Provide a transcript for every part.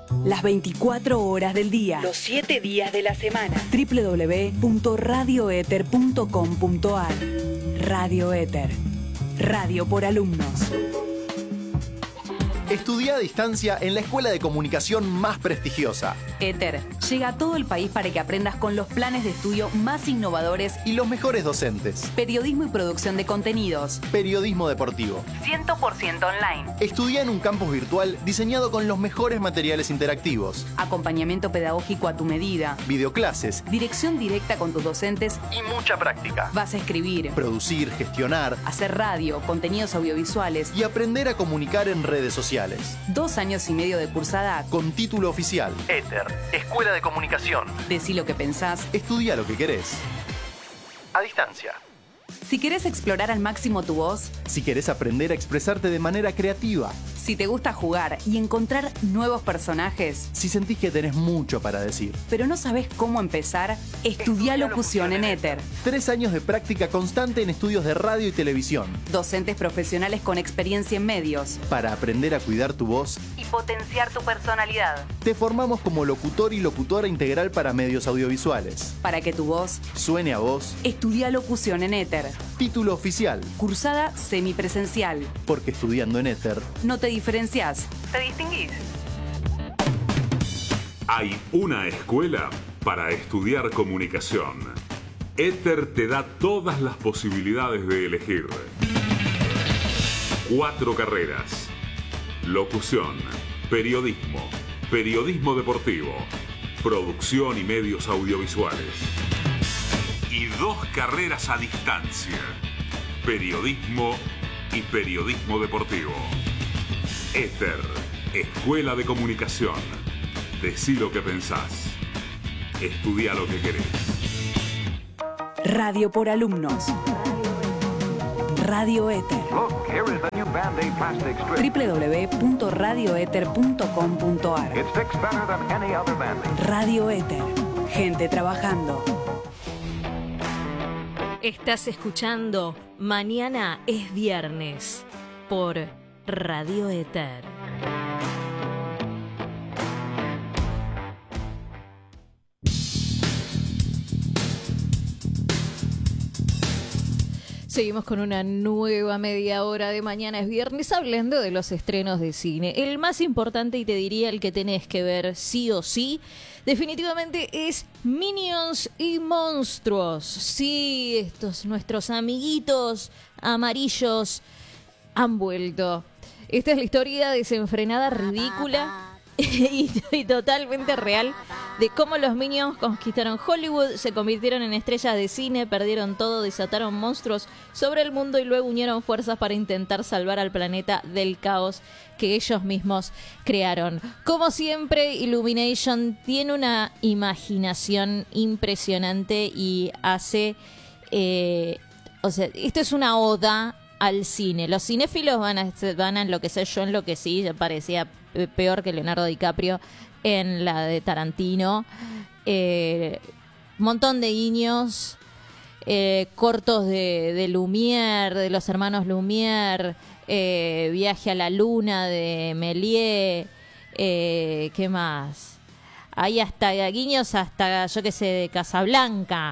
Las 24 horas del día. Los 7 días de la semana. www.radioether.com.ar. Radio Ether. Radio por alumnos. Estudia a distancia en la escuela de comunicación más prestigiosa. Ether llega a todo el país para que aprendas con los planes de estudio más innovadores y los mejores docentes. Periodismo y producción de contenidos. Periodismo deportivo. 100% online. Estudia en un campus virtual diseñado con los mejores materiales interactivos. Acompañamiento pedagógico a tu medida. Videoclases. Dirección directa con tus docentes. Y mucha práctica. Vas a escribir. Producir, gestionar. Hacer radio, contenidos audiovisuales. Y aprender a comunicar en redes sociales. 2 años y medio de cursada. Con título oficial. Ether. Escuela de Comunicación. Decí lo que pensás. Estudia lo que querés. A distancia. Si querés explorar al máximo tu voz. Si querés aprender a expresarte de manera creativa. Si te gusta jugar y encontrar nuevos personajes. Si sentís que tenés mucho para decir. Pero no sabés cómo empezar. Estudia locución en Ether. 3 años de práctica constante en estudios de radio y televisión. Docentes profesionales con experiencia en medios. Para aprender a cuidar tu voz y potenciar tu personalidad. Te formamos como locutor y locutora integral para medios audiovisuales. Para que tu voz suene a vos. Estudia locución en Ether. Título oficial. Cursada semipresencial. Porque estudiando en Ether no te diferenciás, te distinguís. Hay una escuela para estudiar comunicación. Ether te da todas las posibilidades de elegir. 4 carreras: locución, periodismo, periodismo deportivo, producción y medios audiovisuales. Y 2 carreras a distancia: periodismo y periodismo deportivo. Ether, Escuela de Comunicación. Decí lo que pensás. Estudia lo que querés. Radio por alumnos. Radio Ether. www.radioether.com.ar. Radio Ether. Gente trabajando. Estás escuchando Mañana es Viernes por Radio Ether. Seguimos con una nueva media hora de Mañana es Viernes hablando de los estrenos de cine. El más importante, y te diría el que tenés que ver sí o sí, definitivamente es Minions y Monstruos. Sí, estos nuestros amiguitos amarillos han vuelto. Esta es la historia desenfrenada, ridícula y totalmente real de cómo los Minions conquistaron Hollywood, se convirtieron en estrellas de cine, perdieron todo, desataron monstruos sobre el mundo y luego unieron fuerzas para intentar salvar al planeta del caos que ellos mismos crearon. Como siempre, Illumination tiene una imaginación impresionante y hace... esto es una oda al cine. Los cinéfilos van a enloquecer. Yo enloquecí, ya parecía peor que Leonardo DiCaprio en la de Tarantino. Montón de guiños, cortos de Lumière, de los hermanos Lumière, Viaje a la Luna de Méliès, ¿qué más? Hay hasta guiños hasta, yo qué sé, de Casablanca.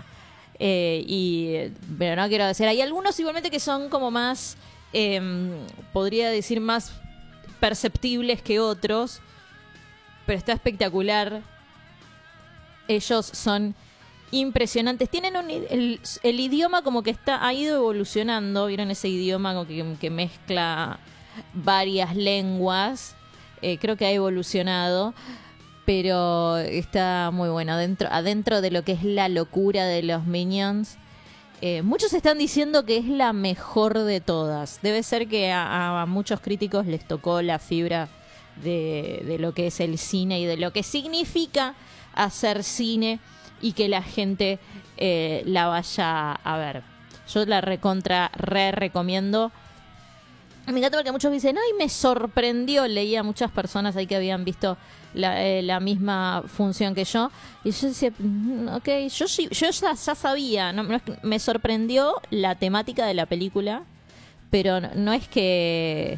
Pero no quiero decir, hay algunos igualmente que son como más, podría decir más perceptibles que otros, pero está espectacular. Ellos son impresionantes. Tienen el idioma como que ha ido evolucionando. ¿Vieron ese idioma como que mezcla varias lenguas? Creo que ha evolucionado. Pero está muy bueno. Adentro de lo que es la locura de los Minions. Muchos están diciendo que es la mejor de todas. Debe ser que a muchos críticos les tocó la fibra de lo que es el cine y de lo que significa hacer cine y que la gente la vaya a ver. Yo la recomiendo. Me encanta porque muchos dicen, ay, me sorprendió. Leía a muchas personas ahí que habían visto la misma función que yo. Y yo decía, ok, yo ya sabía. No, me sorprendió la temática de la película, pero no es que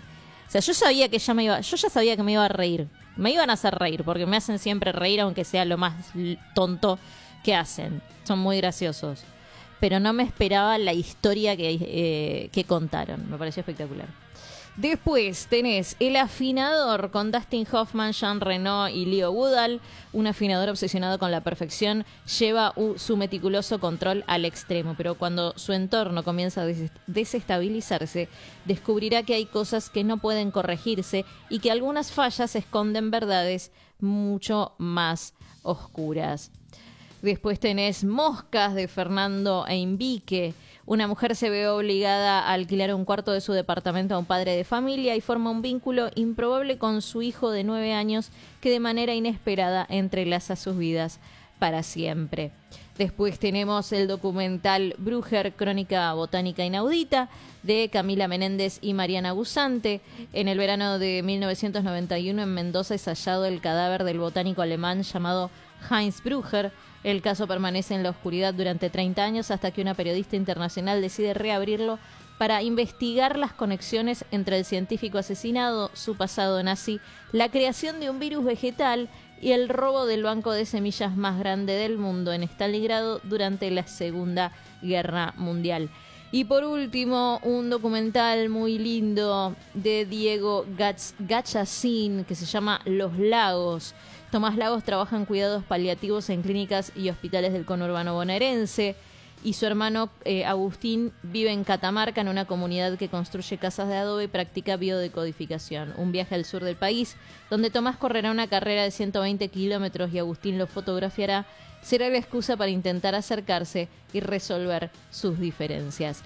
O sea, yo ya sabía que me iba a reír. Me iban a hacer reír, porque me hacen siempre reír, aunque sea lo más tonto que hacen. Son muy graciosos. Pero no me esperaba la historia que contaron. Me pareció espectacular. Después tenés El Afinador con Dustin Hoffman, Jean Reno y Leo Woodall. Un afinador obsesionado con la perfección lleva su meticuloso control al extremo, pero cuando su entorno comienza a desestabilizarse, descubrirá que hay cosas que no pueden corregirse y que algunas fallas esconden verdades mucho más oscuras. Después tenés Moscas de Fernando Einbique. Una mujer se ve obligada a alquilar un cuarto de su departamento a un padre de familia y forma un vínculo improbable con su hijo de 9 años que de manera inesperada entrelaza sus vidas para siempre. Después tenemos el documental Brügger, Crónica Botánica Inaudita, de Camila Menéndez y Mariana Gusante. En el verano de 1991 en Mendoza es hallado el cadáver del botánico alemán llamado Heinz Brügger. El caso permanece en la oscuridad durante 30 años hasta que una periodista internacional decide reabrirlo para investigar las conexiones entre el científico asesinado, su pasado nazi, la creación de un virus vegetal y el robo del banco de semillas más grande del mundo en Stalingrado durante la Segunda Guerra Mundial. Y por último, un documental muy lindo de Diego Gachassin que se llama Los Lagos. Tomás Lagos trabaja en cuidados paliativos en clínicas y hospitales del conurbano bonaerense y su hermano Agustín vive en Catamarca, en una comunidad que construye casas de adobe y practica biodecodificación. Un viaje al sur del país, donde Tomás correrá una carrera de 120 kilómetros y Agustín lo fotografiará, será la excusa para intentar acercarse y resolver sus diferencias.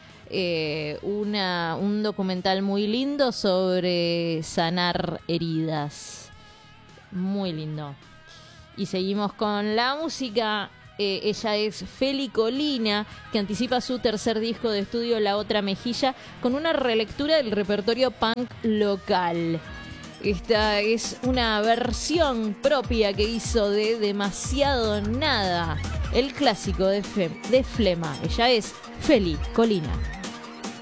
Un documental muy lindo sobre sanar heridas. Muy lindo. Y seguimos con la música. Ella es Feli Colina, que anticipa su tercer disco de estudio, La Otra Mejilla, con una relectura del repertorio punk local. Esta es una versión propia que hizo de Demasiado Nada, el clásico de Flema. Ella es Feli Colina.